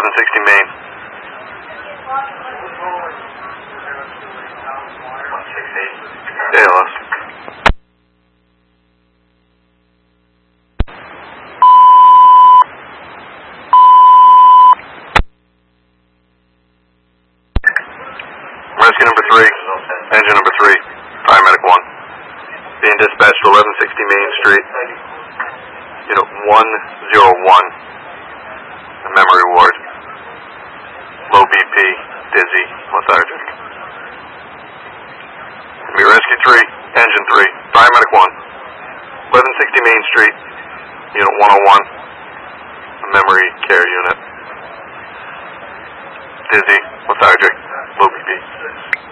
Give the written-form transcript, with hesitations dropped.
1160 Main. ALS. Rescue number 3, engine number 3, paramedic 1. Being dispatched to 1160 Main Street. Unit 101. A memory ward. Low BP, dizzy, lethargic. Be rescue 3, engine 3, paramedic 1. 1160 Main Street. Unit 101. A memory care unit. Dizzy, lethargic, low BP.